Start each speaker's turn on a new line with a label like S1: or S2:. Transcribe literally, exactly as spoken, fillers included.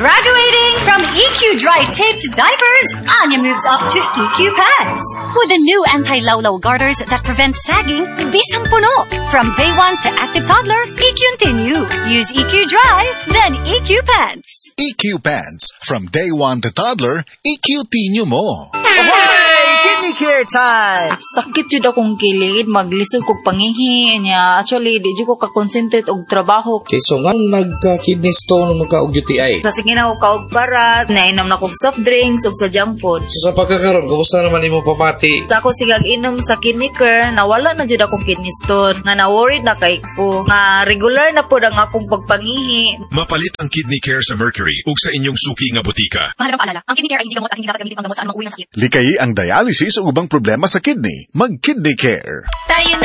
S1: Graduating from E Q Dry Taped Diapers, Anya moves up to E Q Pants. With the new anti-lawlaw garters that prevent sagging, bisang puno. From day one to active toddler, E Q Continue. Use E Q Dry, then E Q Pants.
S2: E Q Pants. From day one to toddler, E Q Tinyo mo.
S3: Hey! Kidney care time!
S4: Sakit jud akong kilid, maglisod kog pangihi niya. Actually, di jud ko ka-concentrate og trabaho.
S5: Okay, so nga nagka-kidney stone mo ka og U T I?
S4: Sa sige na ko kaog parat, nainom na kog soft drinks ug sa junk food.
S5: So sa pagkakaroon, kumusta naman imo pamati?
S4: Sa ako sigag inom sa kidney care, nawala na jud akong kidney stone. Nga na-worried na kay ko. Nga regular na po ang akong pagpangihi.
S6: Mapalit ang kidney care sa Mercury ug sa inyong suki nga butika.
S1: Mahalagang paalala, ang kidney care ay hindi gamot at hindi dapat gamitin pang gamot sa anumang uri ng sakit.
S2: Likayi ang dialysis o ubang problema sa kidney. Mag-Kidney Care.
S1: Tayo